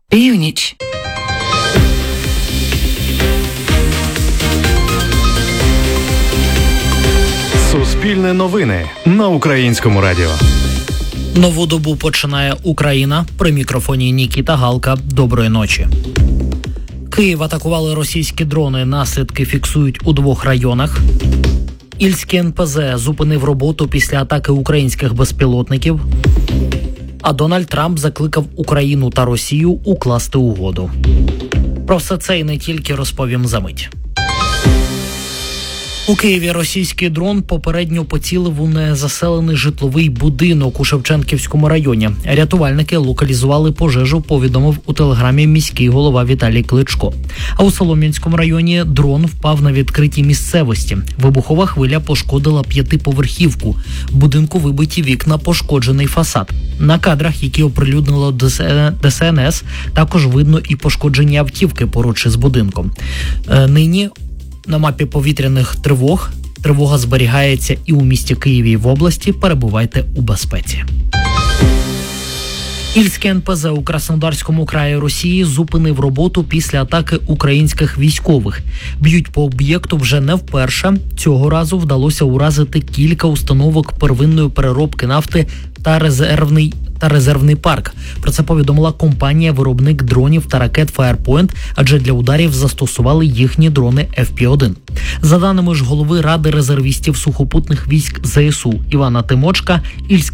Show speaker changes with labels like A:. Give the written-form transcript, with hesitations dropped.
A: Північ.
B: Суспільне новини на Українському радіо.
C: Нову добу починає Україна. При мікрофоні Нікіта Галка. Доброї ночі. Київ атакували російські дрони. Наслідки фіксують у 2 районах. Ільський НПЗ зупинив роботу після атаки українських безпілотників. А Дональд Трамп закликав Україну та Росію укласти угоду. Про все це і не тільки розповім за мить. У Києві російський дрон попередньо поцілив у незаселений житловий будинок у Шевченківському районі. Рятувальники локалізували пожежу, повідомив у телеграмі міський голова Віталій Кличко. А у Солом'янському районі дрон впав на відкритій місцевості. Вибухова хвиля пошкодила 5-поверхівку. В будинку вибиті вікна, пошкоджений фасад. На кадрах, які оприлюднило ДСНС, також видно і пошкоджені автівки поруч із будинком. Нині на мапі повітряних тривог тривога зберігається і у місті Києві, і в області. Перебувайте у безпеці. Ільський НПЗ у Краснодарському краї Росії зупинив роботу після атаки українських військових. Б'ють по об'єкту вже не вперше. Цього разу вдалося уразити кілька установок первинної переробки нафти та резервний парк. Про це повідомила компанія-виробник дронів та ракет Firepoint, адже для ударів застосували їхні дрони FP-1. За даними ж голови Ради резервістів сухопутних військ ЗСУ Івана Тимочка, Ільський